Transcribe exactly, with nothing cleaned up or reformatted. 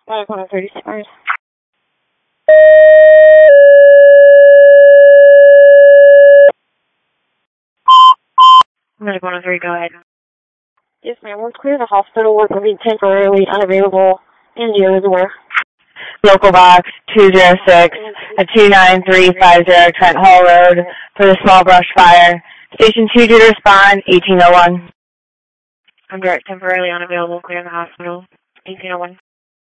five hundred thirty-six. Medical one oh three, go ahead. Yes, ma'am. We're clear the hospital. We're going to be temporarily unavailable in the other door. Local box two zero six at two nine three five zero Trent Hall Road for the small brush fire. Station two due to respond, eighteen oh one. I'm direct temporarily unavailable. Clear the hospital, eighteen oh one.